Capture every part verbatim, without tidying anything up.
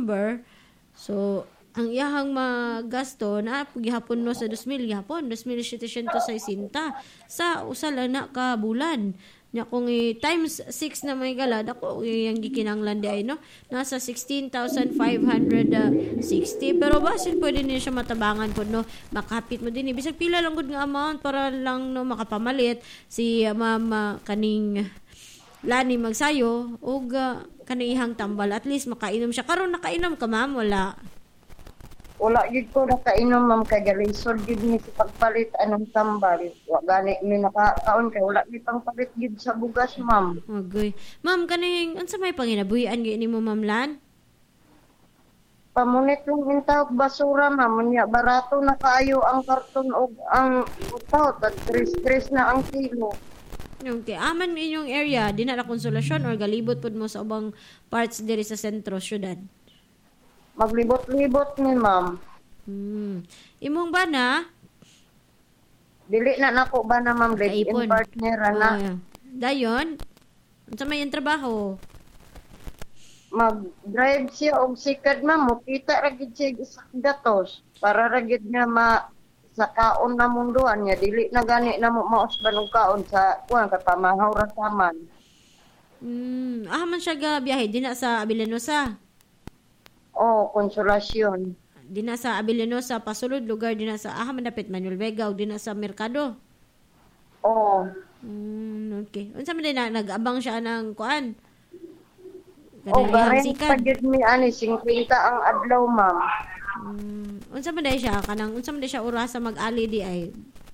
number. So ang iyahang magasto na gihapon no sa two thousand gihapon two thousand setecentos sesenta sa usa lang na ka bulan. Nya kung i times six na may galad ako yung gikinanglan di ay no nasa sixteen thousand five hundred sixty pero basin pwede niya siya matabangan po no makapit mo din bisag pila lang gud nga amount para lang no makapamalit si uh, mama kaning Lani magsayo og uh, kanihang tambal at least makainom siya karon nakainom ka ma'am wala. Wala gid ko nakainom ma'am kay galisod gid ni sa pagpalit anong tambal. Wa gani mi nakakaon kay wala mi pangpalit gid sa bugas ma'am. Agoy. Ma'am kaning unsa may panginabuhian gyud nimo ma'am Lan? Pamunit lang intawag basura ma'am nya barato na kaayo ang karton og ang utaw tag tres na ang kilo. Okay, aman inyong area di na konsolasyon or galibot pud mo sa ubang parts diri sa sentro syudad. Maglibot-libot ni ma'am. Hmm. Imong bana? Dili na nako ba na ma'am live-in partner na. Uh, dayon, unsa may ang trabaho? Mag-drive siya og sikad ma'am, mukita ra gid siya sa gatos para ra gid nga ma sa kaon na munduan niya dili na gani na mo maos banog kaon sa kuan ka pamahaw ra saman. Hmm, ah man siya ga biyahe di na sa Abilenosa. Oh, konsolasyon. Di na sa Abilenosa, pasulod lugar di na sa ah manapit Manuel Vega o di na sa Mercado. Oh. Mm, okay. Unsa man din na nag-abang siya ng kuan? Oh, bareng pagid mi ani fifty ang adlaw ma'am. Mm, unsa man day siya kanang unsa man day siya oras sa mag-ali di ay?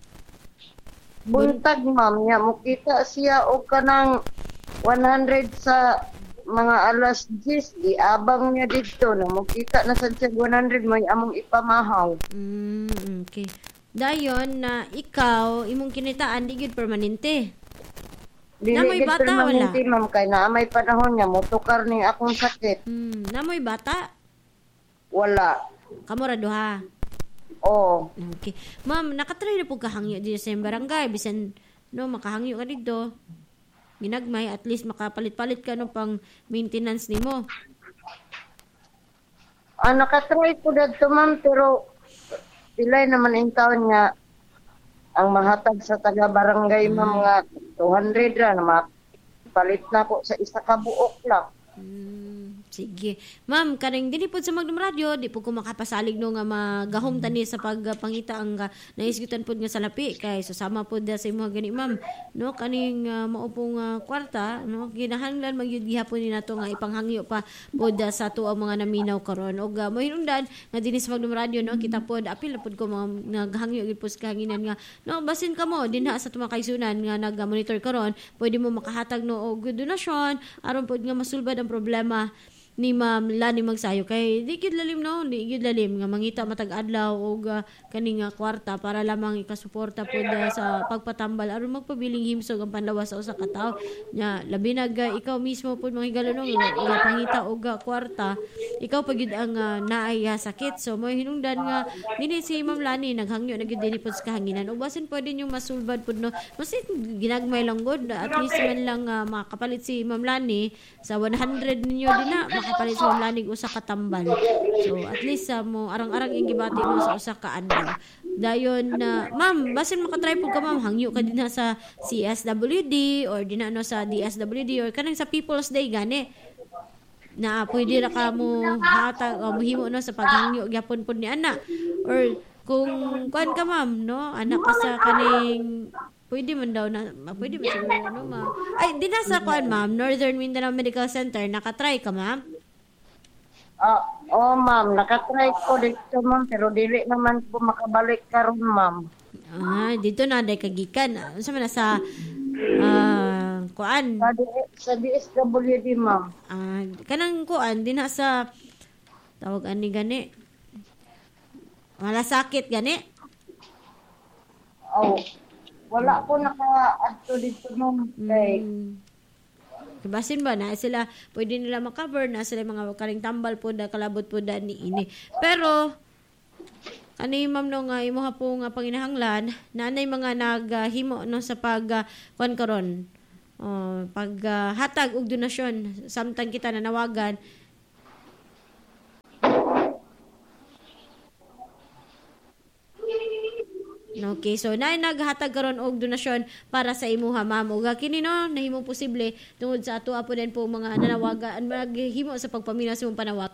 Buntag ma'am, nya mukita siya og kanang one hundred sa mga alas diyes, iabang niya dito na makita na sa one hundred may among ipamahaw. Mm, okay. Dayon na ikaw imong kinitaan di gyud permanente. Dili namoy bata wala. Ma'am kay na may panahon niya motukar ning akong sakit. Hmm, namoy bata? Wala. Kamo ra duha. Oo. Okay. Ma'am, nakatry na po kahangyo di sa barangay bisan no makahangyo ka dito. Ginagmay at least makapalit-palit ka no pang maintenance nimo. Ah, nakatry ko dito ma'am pero pilay naman in taon nga ang mahatag sa taga barangay hmm. mga two hundred ra na palit na ko sa isa ka buok lang. Hmm, sige. Ma'am, kaning dili pud sa Magdum Radio, di pud ko makapasalig no nga magahom tani sa pagpangita ang uh, naisgutan pud nga salapi kay susama pud sa imong gani ma'am. No kaning uh, maupong uh, kwarta, no ginahanglan magyud gihapon ni nato nga ipanghangyo pa pud uh, sa ato ang mga naminaw karon. Og uh, mahinungdan nga dinhi sa Magdum Radio no kita pud apil na pud ko mga naghangyo gid pud sa kahanginan nga no basin kamo dinha sa tuwa kaisunan nga nag-monitor karon, pwede mo makahatag no og donasyon aron pud nga masulbad ang problema ni Ma'am Lani magsayo kay di gid lalim no di gid lalim nga mangita matag adlaw og uh, kani nga kwarta para lamang ikasuporta pud uh, sa pagpatambal aron magpabiling himsog ang panlawas sa usa ka tawo nya labi nag uh, ikaw mismo pud mahigalo no nga pangita og uh, kwarta ikaw pagid ang uh, naay uh, sakit so mo hinungdan nga dinhi si Ma'am Lani naghangyo na gid dinhi pud sa kahanginan og basin pwede yung masulbad pud no masin ginagmay lang gud at least man lang uh, makapalit si Ma'am Lani sa one hundred ninyo dinha makapalit sa lanig usa ka tambal. So at least sa uh, mo arang-arang ing gibati mo sa usa ka adlaw. Dayon na uh, ma'am, basin makatry pud ka ma'am hangyo ka dinha sa C S W D or dinha no sa D S W D or kanang sa People's Day gani. Na pwede ra ka mo hatag o mohimo no sa paghangyo gyapon pud ni ana or kung kuan ka ma'am no anak ka sa kaning pwede man daw na pwede man siguro ano ma ay di na sa kuan ma'am Northern Mindanao Medical Center nakatry ka ma'am. Ah, oh ma'am, nakatry ko dito ma'am pero dili naman po makabalik karon ma'am. Ah, dito na day kagikan. Unsa man na sa ah kuan? Sa, sa D S W D ma'am. Ah, kanang kuan din na sa tawag ani gani. Malasakit gani. Oh. Wala ko naka-adto dito ma'am kay mm. Basin ba na sila pwede nila ma-cover na sila mga karing tambal po da kalabot po da ni ini. Pero ani ma'am no nga imo ha po nga panginahanglan nanay mga naghimo uh, no sa pag uh, kuan karon. Oh, pag uh, hatag og donasyon samtang kita nanawagan Okay, so na naghatag karon og donasyon para sa imuha, ma'am. Ug kini no nahimo posible tungod sa ato apo din po mga nanawagan maghimo sa pagpaminaw sa imong panawag.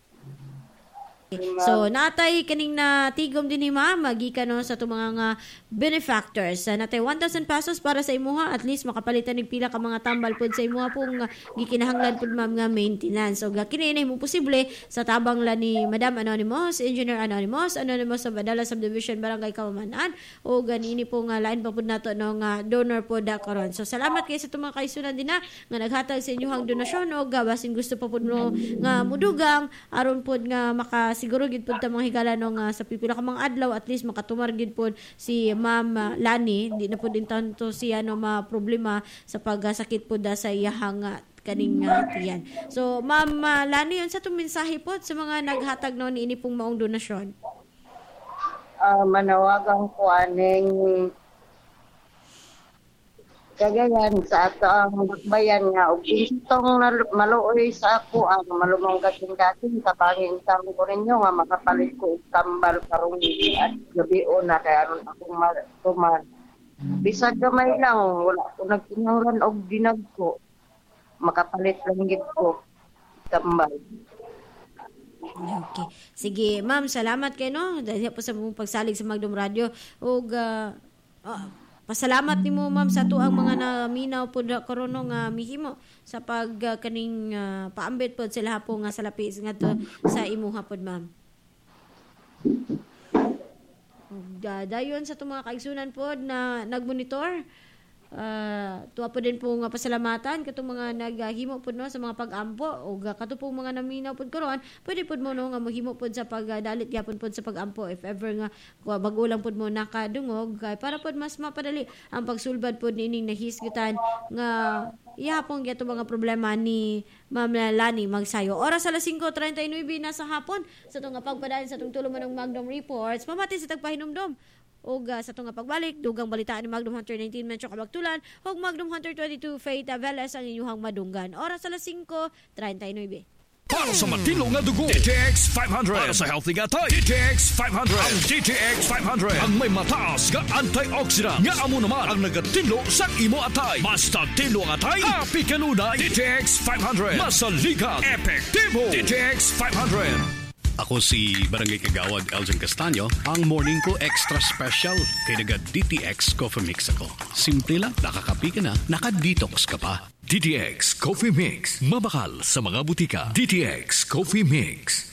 So, natay kaning na tigom din ni ma'am, magikan no sa itong mga nga benefactors. Uh, natay one thousand pesos para sa imuha, at least makapalitan ng pila ka mga tambal pod sa imuha pong uh, gikinahanglan pod ma'am nga maintenance. So, kini mo posible sa tabang la ni Madam Anonymous, Engineer Anonymous, Anonymous sa Badala Subdivision, Barangay Kamaman-an, o ganini po nga lain pa pod nato no nga donor pod karon. So, salamat kay sa itong mga kaisunan din na nga naghatag sa inyong donasyon o gawasin gusto pa pod no nga mudugang aron pod nga maka siguro gid pud ta mga higala no nga sa pipila ka mga adlaw at least makatumar gid pud si Ma'am uh, Lani, di na pud din tanto siya no ma problema sa pagsakit pud sa iyahang uh, kaning uh, tiyan. So Ma'am uh, Lani, unsa tong mensahe pod sa mga naghatag no niini pong maong donasyon? Uh, manawagan ko aning kagayan sa ato ang bayan nga og intong maluoy sa ako ang malumong gating-gating sa pangintang ko rinyo nga makapalit ko og tambal karong at gabi o na kay aron akong matuman. Bisag gamay lang wala ko nagtinguran og dinag ko. Makapalit lang gid ko tambal. Okay. Sige, ma'am, salamat kay no dahil po sa mong pagsalig sa Magdom Radio og uh, uh, pasalamat nimo ma'am sa tuang mga naminaw pod karon nga mihimo sa pag uh, kaning uh, paambit pod sila po nga salapi ngadto sa imuha pod ma'am. Dayon sa itong mga kaigsunan pod na nagmonitor, uh, tuwa po din po nga pasalamatan katong mga naghimo pod no sa mga pag-ampo o kato po mga naminaw pod karon, pwede pod mo no nga mohimo pod sa pagdalit gyapon pod sa pag-ampo if ever nga bag-o lang pod mo nakadungog kay para pod mas mapadali ang pagsulbad pod nining nahisgutan nga ihapon gyud mga problema ni Ma'am Lani Magsayo. Oras alas singko treinta y nueve na sa hapon sa itong pagpadaan sa itong tulo manong Magdom Reports. Mamati sa tagpahinumdom. O uh, sa itong pagbalik, dugang balitaan ni Magdom Hunter nineteen Mencho Kabagtulan o Magdom Hunter twenty-two Faith Aveles ang inyuhang madunggan. Oras alas singko treinta y nueve. Para sa matilong nga dugo, D T X five hundred. Para sa healthy nga tayo, D T X five hundred. Ang D T X five hundred ang may mataas nga antioxidant nga amo naman ang nagatilo sa imo atay. Basta tilo nga atay, happy kanunay. D T X five hundred. Masaligat, epektibo. D T X five hundred. Ako si Barangay Kagawad Elgin Castaño, ang morning ko extra special kay naga D T X Coffee Mix ako. Simple lang, nakakapi ka na, naka-detox ka pa. D T X Coffee Mix. Mabakal sa mga butika. D T X Coffee Mix.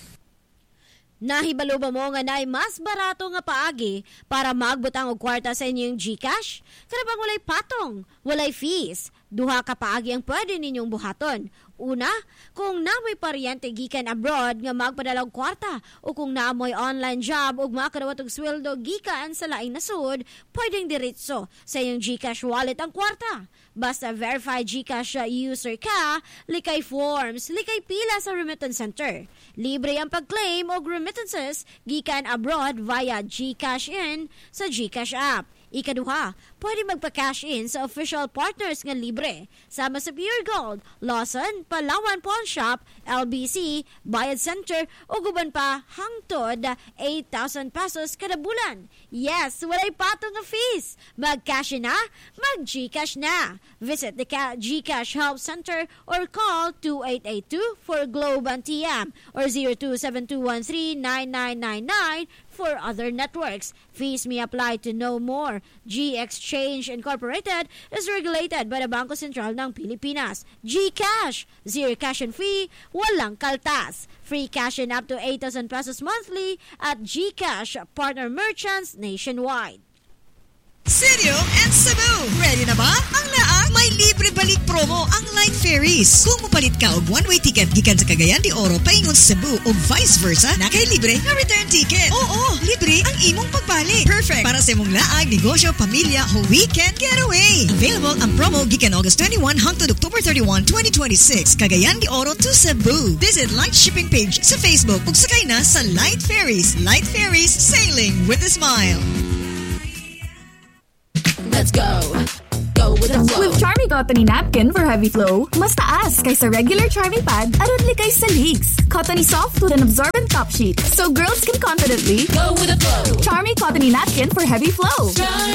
Nahibalo ba mo nga naay mas barato nga paagi para magbutang og kwarta sa inyong GCash? Karabang walay patong, walay fees. Duha ka paagi ang pwede ninyong buhaton. Una, kung namoy paryente gikan abroad nga magpadala og kwarta o kung naamoy online job ug makadawat og sweldo gikan sa laing nasud, pwedeng diretso sa iyong GCash wallet ang kwarta. Basta verified GCash user ka, likay forms, likay pila sa remittance center. Libre ang pag-claim og remittances gikan abroad via GCash in sa GCash app. Ikaduha, pwede magpa-cash in sa official partners nga libre. Sama sa Pure Gold, Lawson, Palawan Pawn Shop, L B C, Bayad Center, o guban pa hangtod eight thousand pesos kada bulan. Yes, walay patong nga fees. Mag-cash in na, mag-GCash na. Visit the GCash Help Center or call two eight eight two for Globe and T M or zero two seven two one three nine nine nine nine for other networks. Fees may apply to no more. G Exchange Incorporated is regulated by the Bangko Sentral ng Pilipinas. GCash, zero cash and fee, walang kaltas. Free cash in up to eight thousand pesos monthly at GCash partner merchants nationwide. Sirio and Cebu. Ready na ba? Ang laang may libre balik promo ang Light Ferries. Kung mapalit ka og one-way ticket gikan sa Cagayan de Oro paingon sa Cebu o vice versa, na kay libre na return ticket. Oo, libre ang imong pagbalik. Perfect para sa imong laang negosyo, pamilya o weekend getaway. Available ang promo gikan August twenty-one hangtod October thirty-one, twenty twenty-six. Cagayan de Oro to Cebu. Visit Light Shipping page sa Facebook ug sakay na sa Light Ferries. Light Ferries, sailing with a smile. Let's go. Go With Charmy Cottony Napkin for heavy flow, mas taas kaysa regular Charmy Pad aron likay sa leaks. Cottony soft with an absorbent top sheet, so girls can confidently go with the flow. Charmy Cottony Napkin for heavy flow.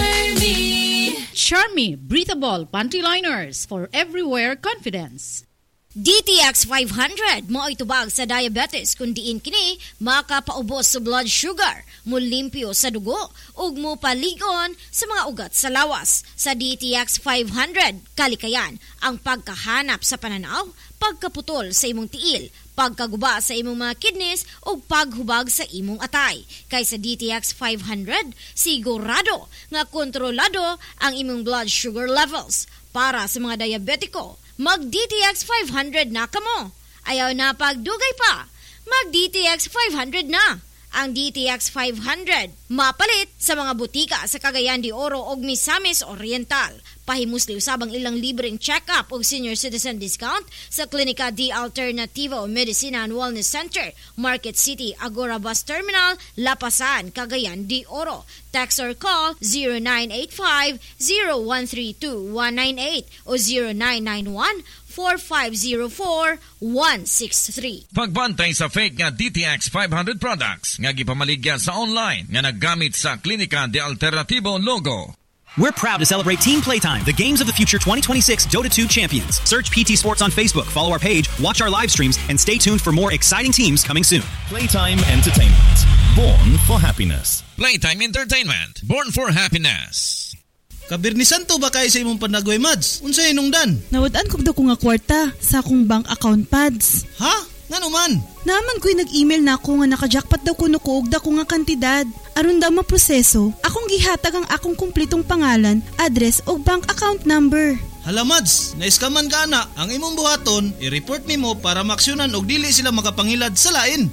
Charmy. Charmy breathable panty liners for everywhere confidence. D T X five hundred mo itubag sa diabetes kun diin kini makapaubos sa blood sugar, mulimpyo sa dugo ug mo paligon sa mga ugat sa lawas. Sa D T X five hundred kalikayan ang pagkahanap sa pananaw, pagkaputol sa imong tiil, pagkaguba sa imong mga kidneys ug paghubag sa imong atay. Kay sa D T X five hundred sigurado nga kontrolado ang imong blood sugar levels. Para sa mga diabetiko, mag-D T X five hundred na kamo. Ayaw na pagdugay pa, mag-D T X five hundred na. Ang D T X five hundred mapalit sa mga butika sa Cagayan de Oro ug Misamis Oriental. Pahimusli usabang ilang libreng check-up ug senior citizen discount sa Klinika D Alternativo Medicina and Wellness Center, Market City, Agora Bus Terminal, Lapasan, Cagayan de Oro. Text or call zero nine eight five, zero one three two, one nine eight o zero nine nine one, four five zero four, one six three. Pagbantay sa fake nga D T X five hundred products nga gipamaligya sa online nga naggamit sa Klinika de Alternativo logo. We're proud to celebrate Team Playtime, the Games of the Future twenty twenty-six Dota two champions. Search P T Sports on Facebook, follow our page, watch our live streams, and stay tuned for more exciting teams coming soon. Playtime Entertainment, born for happiness. Playtime Entertainment, born for happiness. Kabirnisan to ba kayo sa imong panagway, Mads? Unsay inungdan? Nawad-an ko daw ko nga kwarta sa akong bank account pads. Ha? Nga naman? Naman ko'y nag-email na ako nga naka-jackpot daw ko nukuog da ko nga kantidad. Aron daw maproseso, akong gihatag ang akong kumplitong pangalan, address o bank account number. Hala Mads, naiskaman ka na. Ang imong buhaton, i-report nimo para maksyonan og dili sila makapangilad sa lain.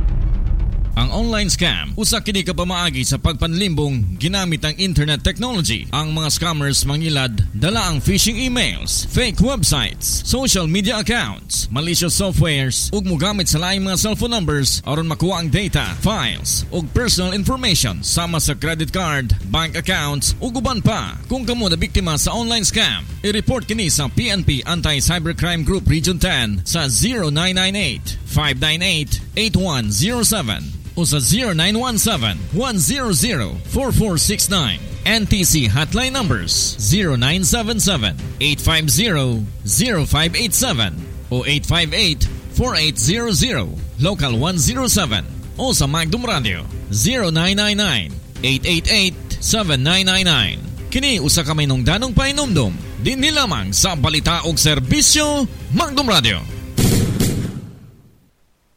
Ang online scam, usa kini ka pamaagi sa pagpanlimbong ginamit ang internet technology. Ang mga scammers mangilad dala ang phishing emails, fake websites, social media accounts, malicious softwares ug mogamit sa laing mga cellphone numbers aron makuha ang data, files ug personal information sama sa credit card, bank accounts ug uban pa. Kung kamo na biktima sa online scam, i-report kini sa P N P Anti-Cybercrime Group Region ten sa zero nine nine eight, five nine eight, eight one zero seven o sa zero nine one seven, one zero zero, four four six nine. N T C hotline numbers zero nine seven seven, eight five zero, zero five eight seven o eight five eight, four eight zero zero, local one zero seven o sa Magdum Radio zero nine nine nine, eight eight eight, seven nine nine nine. Kini usa ka may nungdanong painomdom din nilamang sa balita og serbisyo Magdum Radio.